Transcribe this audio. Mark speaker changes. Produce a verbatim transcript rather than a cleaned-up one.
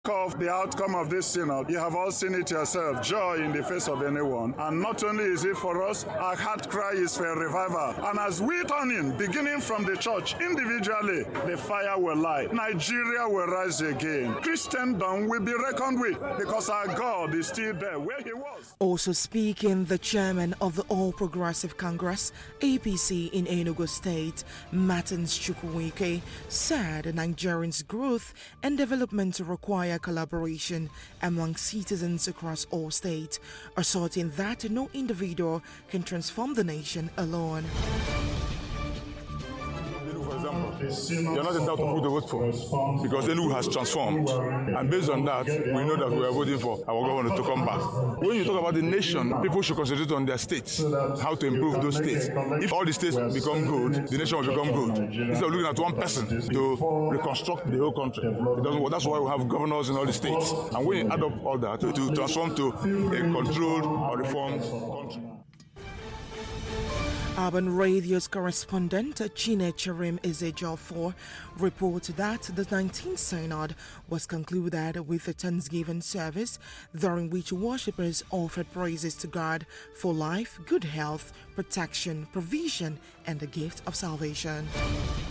Speaker 1: Of the outcome of this synod, you have all seen it yourself, joy in the face of anyone. And not only is it for us, our heart cry is for a revival. And as we turn in, beginning from the church, individually, the fire will light. Nigeria will rise again. Christendom will be reckoned with because our God is still there where he was.
Speaker 2: Also speaking, the chairman of the All Progressive Congress, A P C in Enugu State, Martins Chukwuike, said Nigerians' growth and development require collaboration among citizens across all states, asserting that no individual can transform the nation alone.
Speaker 3: You're not in doubt of who to vote for because Enugu has transformed, and based on that, we know that we are voting for our governor to come back. When you talk about the nation, people should concentrate on their states, how to improve those states. If all the states become good, the nation will become good. Instead of looking at one person to reconstruct the whole country, it doesn't work. That's why we have governors in all the states, and when you add up all that, to transform to a controlled or reformed country.
Speaker 2: Urban Radio's correspondent Chinecherim Ezejofor reported that the nineteenth Synod was concluded with a Thanksgiving service during which worshippers offered praises to God for life, good health, protection, provision, and the gift of salvation.